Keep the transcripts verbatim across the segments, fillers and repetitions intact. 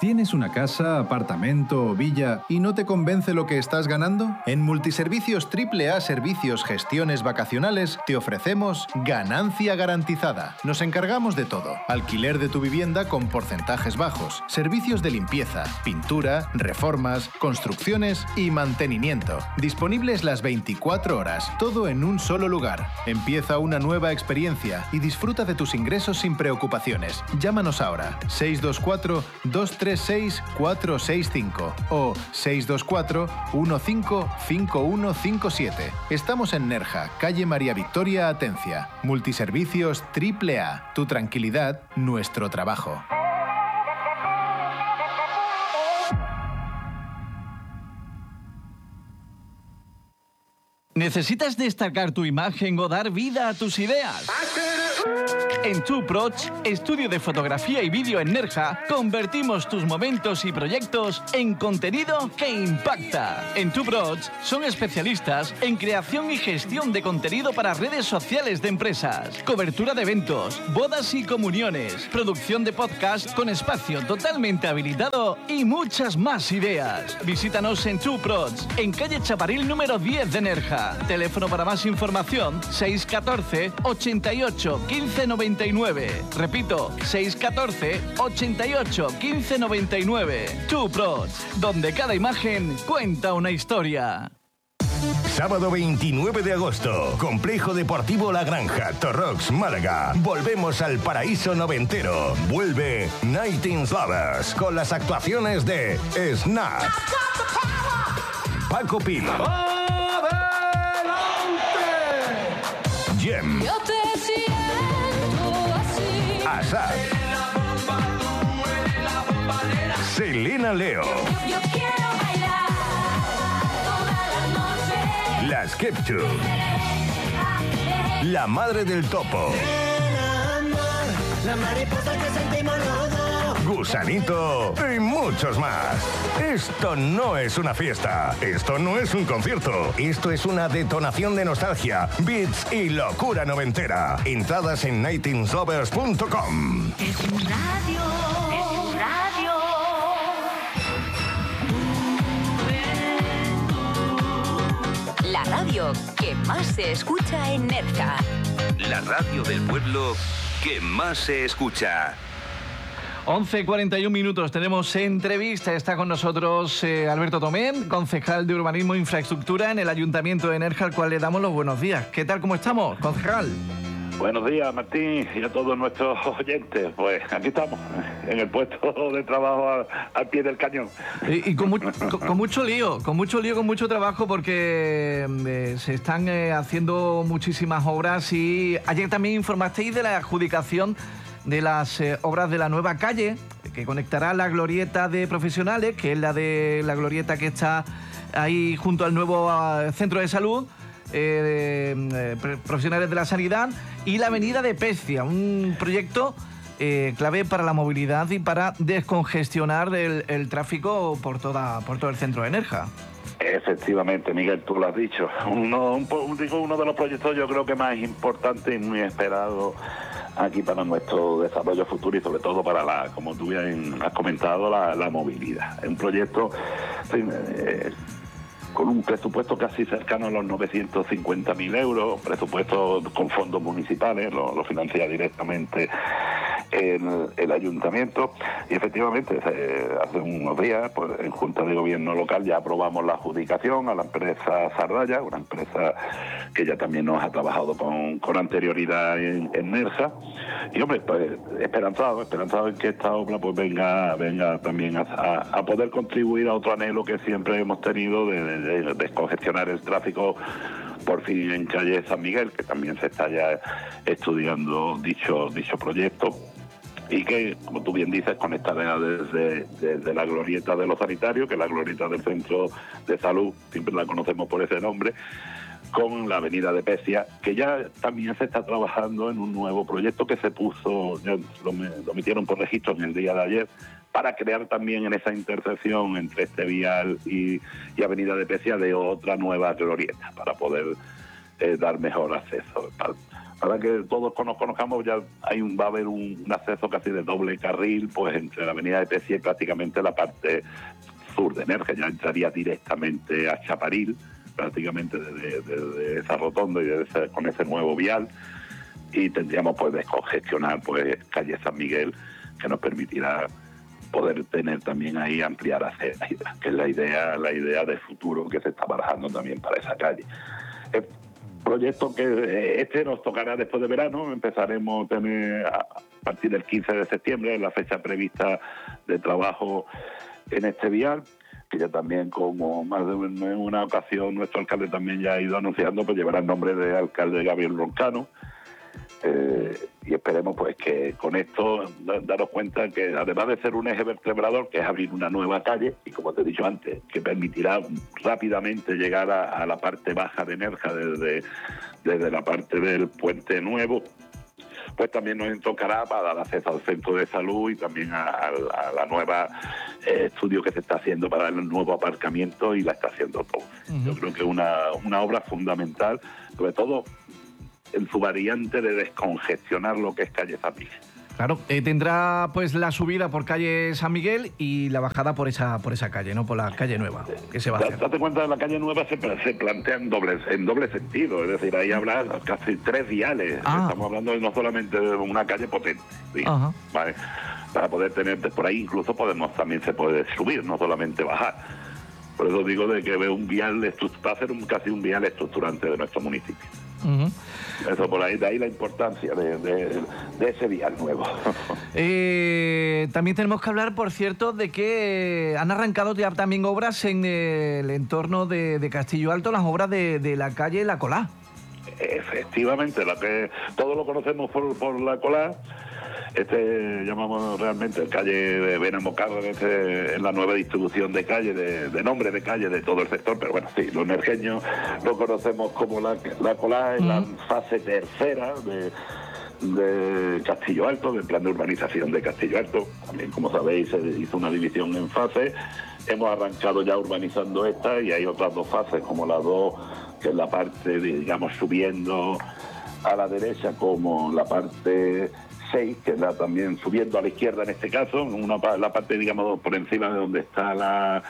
¿Tienes una casa, apartamento o villa y no te convence lo que estás ganando? En Multiservicios Triple A Servicios Gestiones Vacacionales te ofrecemos ganancia garantizada. Nos encargamos de todo. Alquiler de tu vivienda con porcentajes bajos, servicios de limpieza, pintura, reformas, construcciones y mantenimiento. Disponibles las veinticuatro horas, todo en un solo lugar. Empieza una nueva experiencia y disfruta de tus ingresos sin preocupaciones. Llámanos ahora seis dos cuatro, dos tres seis, cuatro seis cinco o seis dos cuatro, uno cinco, cinco uno cinco siete. Estamos en Nerja, calle María Victoria Atencia. Multiservicios Triple A. Tu tranquilidad, nuestro trabajo. ¿Necesitas destacar tu imagen o dar vida a tus ideas? En Two Prods, estudio de fotografía y vídeo en Nerja, convertimos tus momentos y proyectos en contenido que impacta. En Two Prods son especialistas en creación y gestión de contenido para redes sociales de empresas, cobertura de eventos, bodas y comuniones, producción de podcast con espacio totalmente habilitado y muchas más ideas. Visítanos en Two Prods, en calle Chaparril número diez de Nerja. Teléfono para más información seis uno cuatro, ochenta y ocho, quince noventa y nueve. Repito, seis uno cuatro, ochenta y ocho, quince noventa y nueve. Two Prods, donde cada imagen cuenta una historia. Sábado veintinueve de agosto, Complejo Deportivo La Granja, Torrox, Málaga. Volvemos al paraíso noventero. Vuelve Nightingale Lovers con las actuaciones de Snap, Paco Pil, Jem, Yo te siento así. Asad, Selena Leo, Yo quiero bailar toda la noche. Las Kepchu, La Madre del Topo, La mariposa que sentimos los dos. Gusanito y muchos más. Esto no es una fiesta, esto no es un concierto, esto es una detonación de nostalgia, beats y locura noventera. Entradas en nightingale lovers punto com. Es un radio. Es un radio. La radio que más se escucha en Nerja. La radio del pueblo que más se escucha. once cuarenta y un minutos, tenemos entrevista. Está con nosotros eh, Alberto Tomé, concejal de Urbanismo e Infraestructura en el Ayuntamiento de Nerja, al cual le damos los buenos días. ¿Qué tal, cómo estamos, concejal? Buenos días, Martín, y a todos nuestros oyentes. Pues aquí estamos, en el puesto de trabajo al, al pie del cañón. Y, y con, mu con, con mucho lío, con mucho lío, con mucho trabajo, porque eh, se están eh, haciendo muchísimas obras y ayer también informasteis de la adjudicación de las eh, obras de la nueva calle que conectará la glorieta de profesionales, que es la de la glorieta que está ahí junto al nuevo uh, centro de salud, eh, de, eh, profesionales de la sanidad, y la avenida de Pescia, un proyecto eh, clave para la movilidad y para descongestionar el, el tráfico por toda por todo el centro de Nerja. Efectivamente, Miguel, tú lo has dicho. Uno, un, uno de los proyectos yo creo que más importante y muy esperado aquí para nuestro desarrollo futuro y sobre todo para la, como tú bien has comentado, la, la movilidad. Es un proyecto eh, con un presupuesto casi cercano a los novecientos cincuenta mil euros, presupuesto con fondos municipales, lo, lo financia directamente el, el ayuntamiento, y efectivamente eh, hace unos días pues, en Junta de Gobierno local ya aprobamos la adjudicación a la empresa Sardalla, una empresa que ya también nos ha trabajado con, con anterioridad en, en Nerja, y hombre, pues esperanzado, esperanzado en que esta obra pues venga, venga también a, a, a poder contribuir a otro anhelo que siempre hemos tenido de, de, de descongestionar el tráfico por fin en calle San Miguel, que también se está ya estudiando dicho, dicho proyecto, y que, como tú bien dices, conectará desde, desde la glorieta de los sanitarios, que es la glorieta del centro de salud, siempre la conocemos por ese nombre, con la avenida de Pescia, que ya también se está trabajando en un nuevo proyecto que se puso, ya lo, lo metieron por registro en el día de ayer, para crear también en esa intersección entre este vial y, y avenida de Pescia de otra nueva glorieta, para poder eh, dar mejor acceso. Para, Para que todos nos conozcamos, ya hay un, va a haber un, un acceso casi de doble carril, pues entre la avenida de Pescia y prácticamente la parte sur de Nerja. Ya entraría directamente a Chaparil, prácticamente desde de, de, de esa rotonda y de ese, con ese nuevo vial, y tendríamos pues descongestionar pues calle San Miguel, que nos permitirá poder tener también ahí ampliar aceras, que es la idea, la idea de futuro que se está barajando también para esa calle. El proyecto que este nos tocará después de verano, empezaremos a tener a partir del quince de septiembre, la fecha prevista de trabajo en este vial, que ya también, como más de una ocasión nuestro alcalde también ya ha ido anunciando, pues llevará el nombre de alcalde Gabriel Roncano. Eh, y esperemos pues que con esto da, daros cuenta que además de ser un eje vertebrador, que es abrir una nueva calle, y como te he dicho antes, que permitirá rápidamente llegar a, a la parte baja de Nerja desde, desde la parte del Puente Nuevo, pues también nos tocará para dar acceso al centro de salud y también a, a, a la nueva eh, estudio que se está haciendo para el nuevo aparcamiento y la está haciendo todo. Uh-huh. Yo creo que es una, una obra fundamental, sobre todo en su variante de descongestionar lo que es calle San Miguel. Claro, eh, tendrá pues la subida por calle San Miguel y la bajada por esa por esa calle, ¿no? Por la calle Nueva, que se va a hacer. Date cuenta, la calle Nueva se, se plantea en doble, en doble sentido, es decir, ahí habrá casi tres viales. Ah. Estamos hablando de no solamente de una calle potente, ¿sí? ¿Vale? Para poder tener, por ahí incluso podemos también se puede subir, no solamente bajar. Por eso digo de que un vial va a ser un, casi un vial estructurante de nuestro municipio. Uh-huh. Eso por ahí, de ahí la importancia de, de, de ese vial nuevo. eh, también tenemos que hablar, por cierto, de que han arrancado ya también obras en el entorno de, de Castillo Alto, las obras de, de la calle La Colá. Efectivamente, la que todos lo conocemos por, por La Colá. Este llamamos realmente calle de Benamocarra, este, en la nueva distribución de calle, de, de nombre de calle de todo el sector, pero bueno, sí, los nerjeños lo conocemos como La, la Colá en mm. la fase tercera de, de Castillo Alto, del plan de urbanización de Castillo Alto. También, como sabéis, se hizo una división en fases. Hemos arrancado ya urbanizando esta y hay otras dos fases, como la dos, que es la parte, digamos, subiendo a la derecha, como la parte seis, que es la también subiendo a la izquierda en este caso, una, la parte, digamos, por encima de donde está la,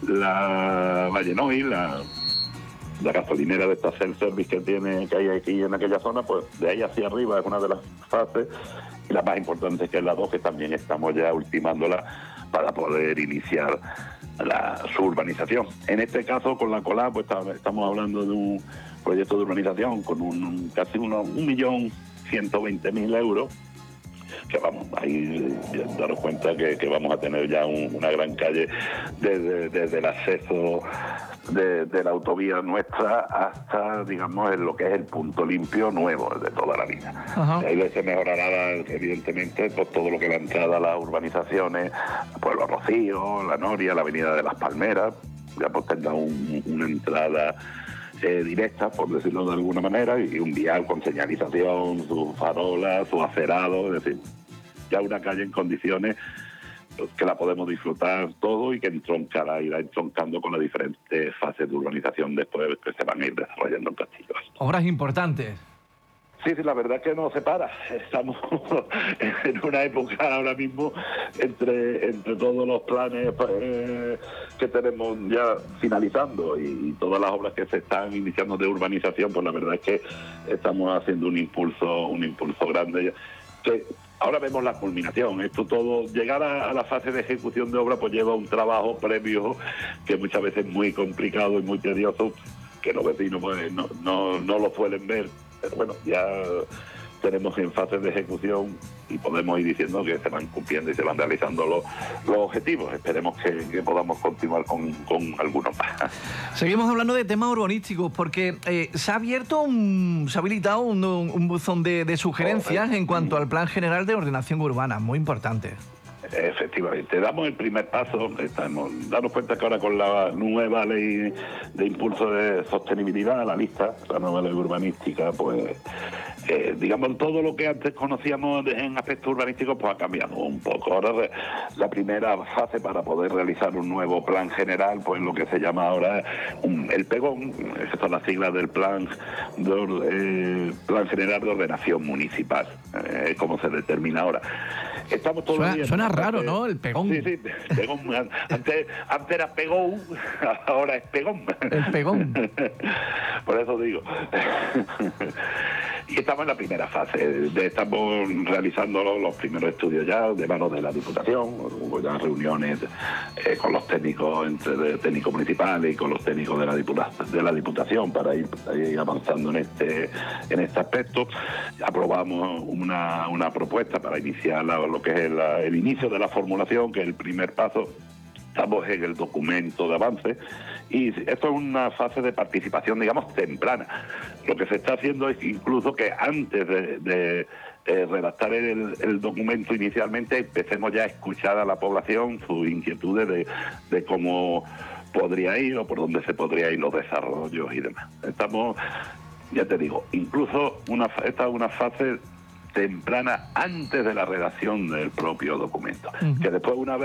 la Vallenoi, la, la gasolinera de esta self-service que tiene, que hay aquí en aquella zona, pues de ahí hacia arriba es una de las fases, y la más importante que es la dos, que también estamos ya ultimándola para poder iniciar la, su urbanización. En este caso, con La Colá, pues estamos hablando de un proyecto de urbanización con un casi unos un millón ciento veinte mil euros, que vamos, ahí daros cuenta que, que vamos a tener ya un, una gran calle desde, desde el acceso de, de la autovía nuestra hasta, digamos, en lo que es el punto limpio nuevo de toda la vida. Uh-huh. Ahí se mejorará, evidentemente, pues, todo lo que es la entrada a las urbanizaciones, Pueblo Rocío, La Noria, la Avenida de las Palmeras, ya pues tendrá un, una entrada Eh, directa, por decirlo de alguna manera, y un vial con señalización, sus farolas, su acerado, es decir, ya una calle en condiciones pues, que la podemos disfrutar todo y que entroncará, irá entroncando con las diferentes fases de urbanización después que se van a ir desarrollando en Castillo. Obras importantes. Sí, sí, la verdad es que no se para. Estamos en una época ahora mismo entre entre todos los planes eh, que tenemos ya finalizando y, y todas las obras que se están iniciando de urbanización, pues la verdad es que estamos haciendo un impulso un impulso grande. Que ahora vemos la culminación. Esto todo, llegar a, a la fase de ejecución de obra, pues lleva un trabajo previo que muchas veces es muy complicado y muy tedioso, que los vecinos pues, no, no, no lo suelen ver. Pero bueno, ya tenemos en fase de ejecución y podemos ir diciendo que se van cumpliendo y se van realizando los, los objetivos. Esperemos que, que podamos continuar con, con algunos más. Seguimos hablando de temas urbanísticos porque eh, se ha abierto, un, se ha habilitado un, un buzón de, de sugerencias oh, en cuanto al Plan General de Ordenación Urbana, muy importante. Efectivamente, damos el primer paso, estamos dando cuenta que ahora con la nueva ley de impulso de sostenibilidad, la lista, la nueva ley urbanística, pues eh, digamos todo lo que antes conocíamos en aspectos urbanísticos pues ha cambiado un poco. Ahora la primera fase para poder realizar un nuevo plan general, pues lo que se llama ahora un, el PEGON, que son las siglas del plan de, eh, plan general de ordenación municipal, eh, como se determina ahora. Estamos todavía Suena, suena en raro, fase- ¿no? El pegón. Sí, sí, pegón. Antes, antes era pegón, ahora es pegón. El pegón. Por eso digo. Y estamos en la primera fase. De, estamos realizando los, los primeros estudios ya de manos de la Diputación. Hubo ya reuniones eh, con los técnicos, entre de, técnicos municipales y con los técnicos de la, Diputa, de la Diputación para ir, para ir avanzando en este en este aspecto. Aprobamos una, una propuesta para iniciar la, lo que es la, el inicio de la formulación, que es el primer paso. Estamos en el documento de avance y esto es una fase de participación, digamos, temprana. Lo que se está haciendo es incluso que antes de, de eh, redactar el, el documento inicialmente empecemos ya a escuchar a la población sus inquietudes de, de cómo podría ir o por dónde se podría ir los desarrollos y demás. Estamos, ya te digo, incluso una, esta es una fase temprana antes de la redacción del propio documento, uh-huh. que después una vez